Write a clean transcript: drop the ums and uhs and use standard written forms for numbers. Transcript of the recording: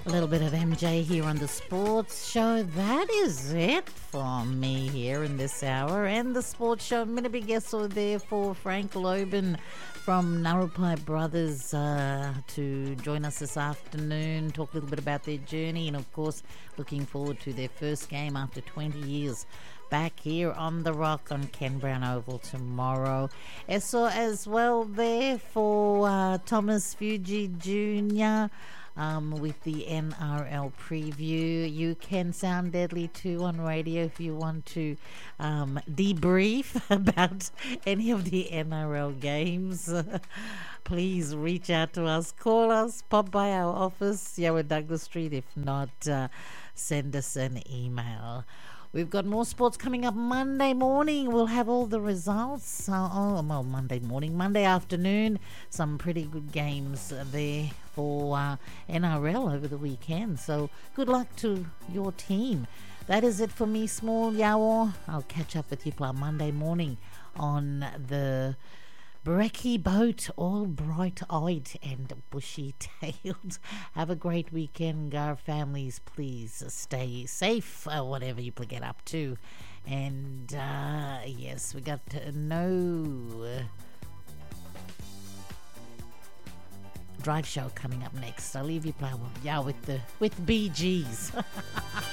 A little bit of MJ here on the Sports Show. That is it for me here in this hour. And the Sports Show, I'm going to be guests over there for Frank Loban from Narupai Brothers to join us this afternoon, talk a little bit about their journey, and of course looking forward to their first game after 20 years back here on the Rock on Ken Brown Oval tomorrow. So as well there for Thomas Fuji Jr., with the NRL preview. You can sound deadly too on radio if you want to debrief about any of the NRL games. Please reach out to us, call us, pop by our office, Yarra Douglas Street. If not, send us an email. We've got more sports coming up Monday morning. We'll have all the results. Monday afternoon. Some pretty good games there for NRL over the weekend. So good luck to your team. That is it for me, Small Yawa. I'll catch up with you Monday morning on the Brekkie boat, all bright-eyed and bushy-tailed. Have a great weekend, Gar families. Please stay safe, whatever you get up to. And yes, we got no drive show coming up next. I'll leave you with BGs.